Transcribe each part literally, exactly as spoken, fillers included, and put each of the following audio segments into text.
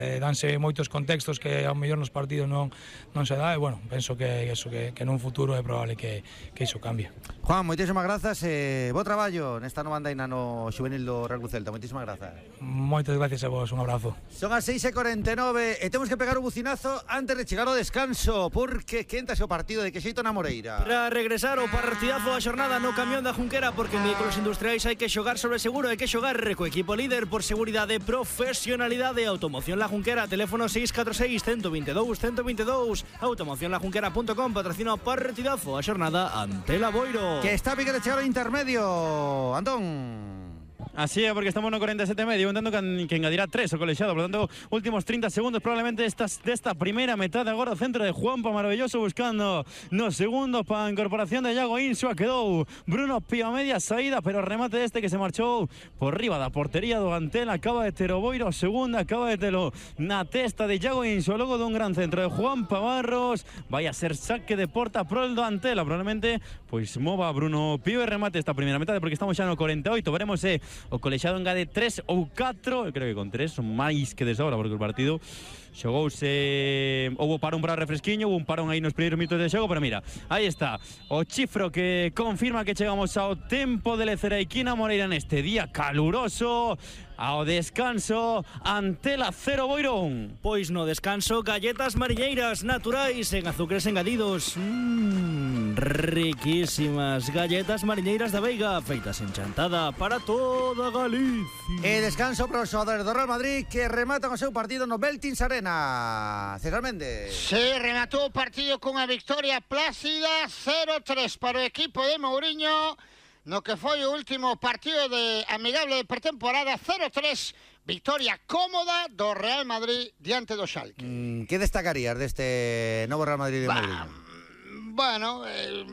Eh, danse moitos contextos que ao mellor nos partidos non, non se dá e, bueno, penso que eso que, que nun futuro é probable que, que iso cambie. Juan, moitísimas grazas e bo traballo nesta nova andaina no xuvenil do Real Cruz Celta. Moitísimas grazas. Moitas gracias a vos, un abrazo. Son as seis e cuarenta e nove e temos que pegar o bucinazo antes de chegar ao descanso, porque quéntase o partido de que xeito na Moreira. Para regresar o partidazo da xornada no camión da Junquera, porque en vehículos industriais hai que xogar sobre seguro, hai que xogar co equipo líder por seguridade, profesionalidade e automoción La Junquera. Teléfono seis catro seis, uno dos dous, uno dos dous. automoción la junquera punto com patrocina o partidazo a xornada ante la Boiro. Que está a pique de chegar ao intermedio, Antón. Así é, porque estamos no cuarenta e sete e medio, intentando que, que engadirá tres o colexiado. Por lo tanto, últimos treinta segundos probablemente estas, desta primeira metade. Agora o centro de Juanpa, maravilloso, buscando nos segundos para a incorporación de Iago Insua. Quedou Bruno Pío a media saída, pero remate deste que se marchou por riba da portería do Antel. Acaba de ter o Boiro, segunda, acaba de telo na testa de Iago Insua. Logo dun gran centro de Juanpa Barros, vai a ser saque de porta pro el do Antela. Probablemente, pois mova Bruno Pío e remate esta primeira metade, porque estamos xa no cuarenta e oito. Veremos se o colexiado engade tres ou catro, eu creo que con tres son máis que de sobra, porque o partido xogouse, houve parón para refresquiño, houve un parón aí nos primeiros minutos de xogo, pero mira, aí está o chifro que confirma que chegamos ao tempo de Lecereiquina Moreira neste día caluroso. Ao descanso, Antela cero, Boirón. Pois no descanso, galletas mariñeiras naturais en azúcares engadidos. Mmm, riquísimas galletas mariñeiras da Veiga, feitas en chantada para toda Galicia. E descanso para os xogadores do Real Madrid que rematan o seu partido no Beltins Arena. César Méndez. Se rematou o partido cunha victoria plácida cero tres para o equipo de Mourinho, no que foi o último partido de amigable de pretemporada. Cero tres, victoria cómoda do Real Madrid diante do Schalke. Mm, que destacarías deste novo Real Madrid de bah, Mourinho? Bueno, eh,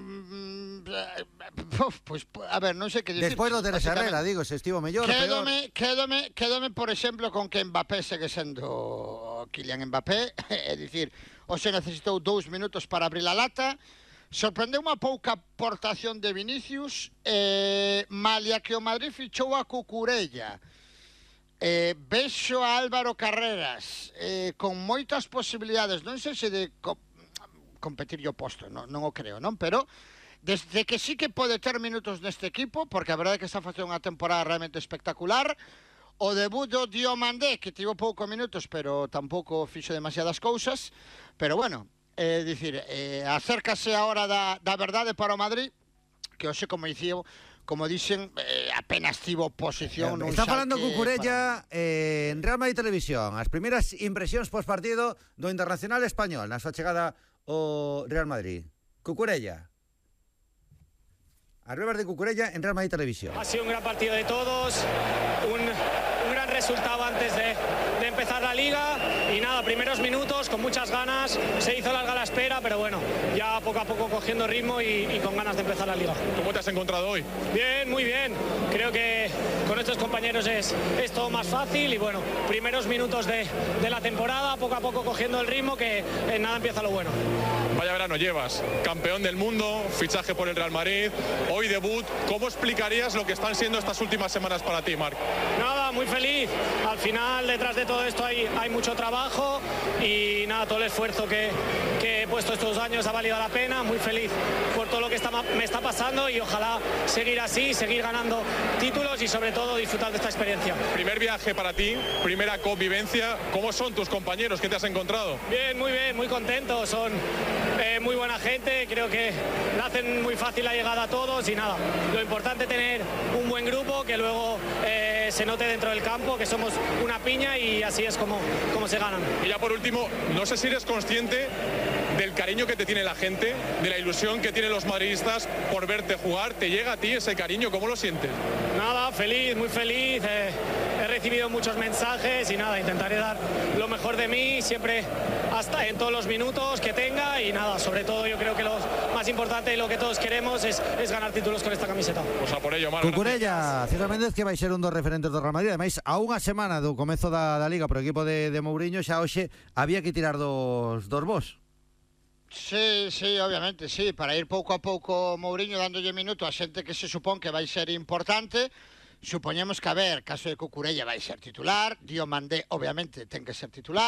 pues, a ver, non sei que dicir. Despois do Teresa Herrera, digo, se estivo mellor, quédome, quédome, quédome, por exemplo, con que Mbappé segue sendo Kylian Mbappé, é dicir, o se necesitou dous minutos para abrir a lata. Sorprendeu unha pouca aportación de Vinicius, eh, malia que o Madrid fichou a Cucurella. Eh, vexo a Álvaro Carreras eh, con moitas posibilidades, non sei se de co competir o posto, non, non o creo, non? Pero desde que sí que pode ter minutos neste equipo, porque a verdade é que está facendo unha temporada realmente espectacular. O debut do Diomandé, que tivo pouco minutos, pero tampouco fixo demasiadas cousas, pero bueno, é dicir, eh, acércase a hora da, da verdade para o Madrid, que hoxe, como dicía, como dicen, eh, apenas tivo posición. Está falando Cucurella para... eh, en Real Madrid Televisión. As primeiras impresións pos partido do Internacional Español na súa chegada ao Real Madrid. Cucurella. As brevas de Cucurella en Real Madrid Televisión. Ha sido un gran partido de todos, un, un gran resultado antes de, de empezar la Liga y nada, primeros minutos con muchas ganas, se hizo larga la espera, pero bueno, ya poco a poco cogiendo ritmo y, y con ganas de empezar la Liga. ¿Cómo te has encontrado hoy? Bien, muy bien, creo que con estos compañeros es, es todo más fácil y bueno, primeros minutos de, de la temporada, poco a poco cogiendo el ritmo, que en nada empieza lo bueno. Vaya verano llevas, campeón del mundo, fichaje por el Real Madrid, hoy debut. ¿Cómo explicarías lo que están siendo estas últimas semanas para ti, Marc? Nada, muy feliz. Al final, detrás de todo esto hay, hay mucho trabajo y nada, todo el esfuerzo que, que he puesto estos años ha valido la pena. Muy feliz por todo lo que está, me está pasando y ojalá seguir así, seguir ganando títulos y sobre todo disfrutar de esta experiencia. Primer viaje para ti, primera convivencia. ¿Cómo son tus compañeros? ¿Qué te has encontrado? Bien, muy bien, muy contentos. Son eh, muy buena gente, creo que le hacen muy fácil la llegada a todos y nada, lo importante es tener un buen grupo que luego eh, se note dentro del campo, que somos una piña y así es como, como se ganan. Y ya por último, no sé si eres consciente del cariño que te tiene la gente, de la ilusión que tienen los madridistas por verte jugar. ¿Te llega a ti ese cariño? ¿Cómo lo sientes? Nada, feliz, muy feliz. Eh, he recibido muchos mensajes y nada, intentaré dar lo mejor de mí siempre hasta en todos los minutos que tenga y nada, sobre todo yo creo que lo más importante y lo que todos queremos es, es ganar títulos con esta camiseta. Pues a por ello, Marc. Cucurella, César Méndez, que vai ser un dos referentes do Real Madrid. Ademais, a unha semana do comezo da, da Liga pro equipo de, de Mourinho, xa hoxe había que tirar dos, dos vos. Sí, sí, obviamente, sí, para ir pouco a pouco Mourinho dándolle minuto a xente que se supón que vai ser importante. Supoñemos que, a ver, caso de Cucurella vai ser titular, Diomandé, obviamente, ten que ser titular.